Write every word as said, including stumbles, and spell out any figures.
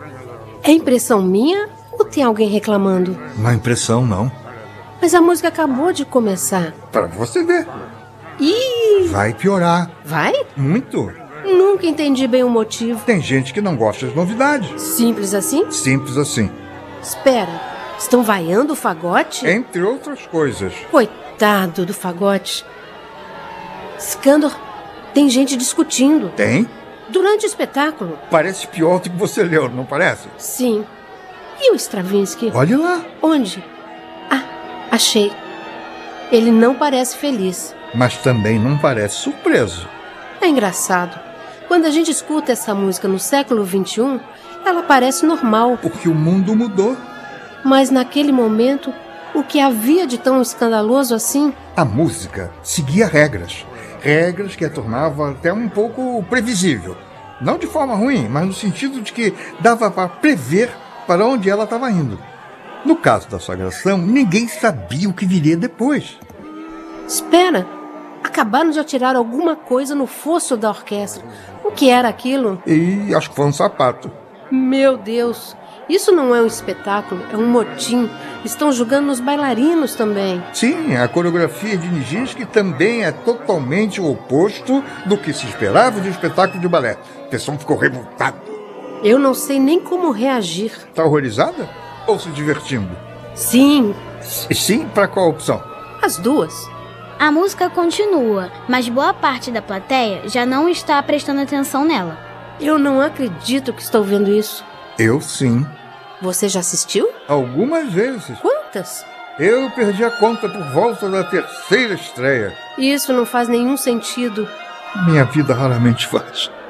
É impressão minha ou tem alguém reclamando? Não é impressão, não. Mas a música acabou de começar. Pra você ver. Ih! Vai piorar. Vai? Muito. Nunca entendi bem o motivo. Tem gente que não gosta de novidades. Simples assim? Simples assim. Espera, estão vaiando o fagote? Entre outras coisas. Coitado do fagote. Scandor, tem gente discutindo. Tem? Durante o espetáculo. Parece pior do que você leu, não parece? Sim. E o Stravinsky? Olhe lá. Onde? Ah, achei. Ele não parece feliz. Mas também não parece surpreso. É engraçado. Quando a gente escuta essa música no século vinte e um, ela parece normal. Porque o mundo mudou. Mas naquele momento, o que havia de tão escandaloso assim? A música seguia regras. Regras que a tornavam até um pouco previsível. Não de forma ruim, mas no sentido de que dava para prever para onde ela estava indo. No caso da Sagração, ninguém sabia o que viria depois. Espera! Acabaram de atirar alguma coisa no fosso da orquestra. O que era aquilo? E acho que foi um sapato. Meu Deus! Isso não é um espetáculo, é um motim. Estão jogando nos bailarinos também. Sim, a coreografia de Nijinsky também é totalmente o oposto do que se esperava de um espetáculo de balé. O pessoal ficou revoltado. Eu não sei nem como reagir. Tá horrorizada? Ou se divertindo? Sim. Sim, para qual opção? As duas. A música continua, mas boa parte da plateia já não está prestando atenção nela. Eu não acredito que estou vendo isso. Eu sim. Você já assistiu? Algumas vezes. Quantas? Eu perdi a conta por volta da terceira estreia. Isso não faz nenhum sentido. Minha vida raramente faz.